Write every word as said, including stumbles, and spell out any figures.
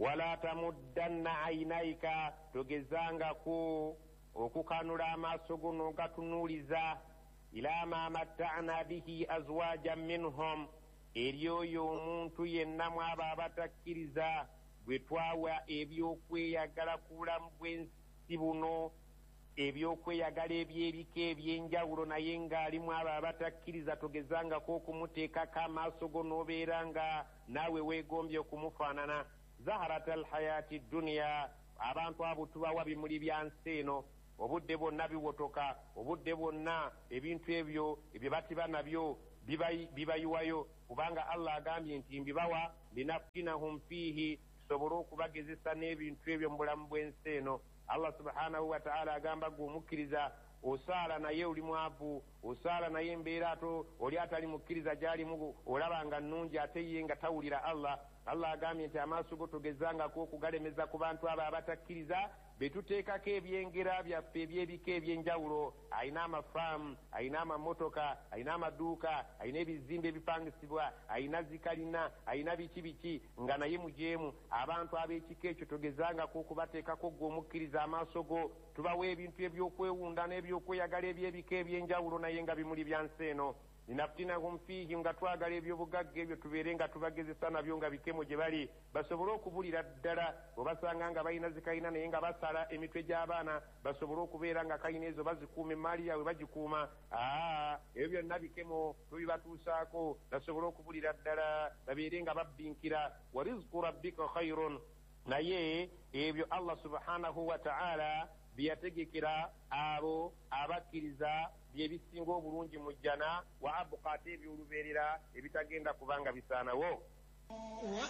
wala tamuddanna aynaika togezangako okukanula amaaso go n'ogatunuuliza ila ma matta'na bihi azwajan minhum eri oyo omuntu yenna mwabo abatakkiriza bwe twawa ebyokweyagala ku bulamu bw'ensi buno ebyokweyagala eby'ebika ebyenjawulo naye ng'alimu abo abatakkiriza togezangako okumuteekako amaaso go n'obeera nga naawe weegombye okumufaanana. zaharata alhayaati dduniya abantu abo tubawa bimuli bya nsi eno obudde bwonna biwotoka obudde bwonna ebintu ebyo ebyo batiba nabyo bibayiwayo kubanga Allah agambye nti mbibawa linaftinahum fiihi tusobole okubagezesa n'ebintu ebyo mu bulamu bw'ensi eno. Allah subhanahu wa ta'ala agamba gwe omukkiriza osaala naye oli mwavu osaala naye mbeera ato oli atali mukkiriza gy'alimu olaba nga nnungi ate ye nga tawulira Allah. Allah agambye nti amaaso go togezangako okugalemeza ku bantu abo abatakkiriza betuteekako ebyengera byaffe ebyebika ebyenjawulo. Ayina amafaamu, ayina amamotoka, ayina amaduuka, ayina ebizimbe ebipangisibwa, ayina zikalina, ayina biki biki nga naye mujeemu. Abantu ab'ekika ekyo togezangako okubateekako gwe omukkiriza amaaso go tubawa ebintu ebyokwewunda n'ebyokweyagala ebyebika ebyenjawulo naye nga bimuli bya nsi eno. linaftinahum fiihi nga twagala ebyobugagga ebyo tubeere nga tubagezesa nabyo nga bikemo gye bali basobole okubulira ddala obasanga nga balina zikalina naye nga basala emitwe gy'abaana basobole okubeera nga kalina ezo bazikuuma emaali yaabwe bagikuuma. aa ebyo byonna bikemo tubibatuusaako basobole okubulira ddala babeere nga babbinkira. wa rizqu rabbika khayrun naye ebyo Allah subhanahu wa ta'ala byeyategekera abo abakkiriza byebisinga obulungi mu jjana wa abqaate ebyolubeerera ebitagenda kubanga bisaanawo.